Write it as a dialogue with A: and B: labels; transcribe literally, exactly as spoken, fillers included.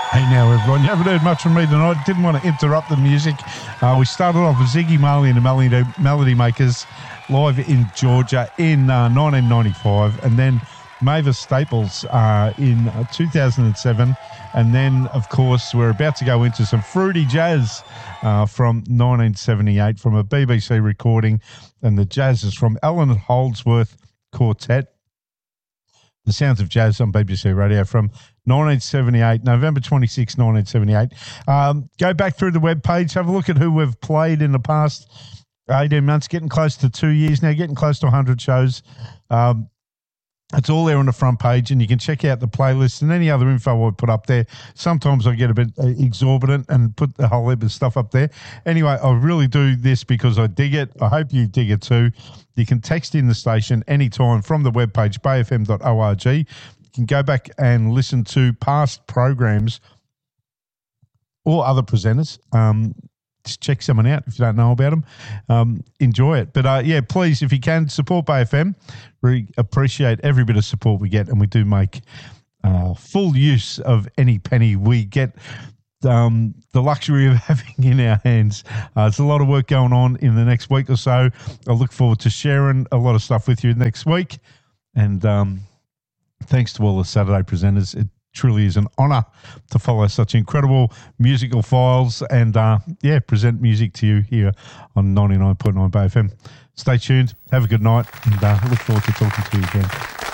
A: Hey now, everyone. You haven't heard much from me tonight. Didn't want to interrupt the music. Uh, we started off with Ziggy Marley and the Melody, Melody Makers live in Georgia in uh, nineteen ninety-five, and then Mavis Staples uh, in uh, two thousand seven. And then, of course, we're about to go into some fruity jazz uh, from nineteen seventy-eight from a B B C recording, and the jazz is from Alan Holdsworth Quartet. The Sounds of Jazz on B B C Radio from nineteen seventy-eight, November twenty-sixth, nineteen seventy-eight. Um, go back through the webpage, have a look at who we've played in the past eighteen months, getting close to two years now, getting close to one hundred shows. Um, it's all there on the front page, and you can check out the playlist and any other info I put up there. Sometimes I get a bit exorbitant and put the whole heap of stuff up there. Anyway, I really do this because I dig it. I hope you dig it too. You can text in the station anytime from the webpage, bay f m dot org. You can go back and listen to past programs or other presenters. Um, just check someone out if you don't know about them. Um, enjoy it. But, uh, yeah, please, if you can, support Bay F M. We appreciate every bit of support we get, and we do make uh, full use of any penny we get um, the luxury of having in our hands. Uh, there's a lot of work going on in the next week or so. I look forward to sharing a lot of stuff with you next week. And um, thanks to all the Saturday presenters. It truly is an honour to follow such incredible musical files and, uh, yeah, present music to you here on ninety-nine point nine Bay F M. Stay tuned. Have a good night, and uh, look forward to talking to you again.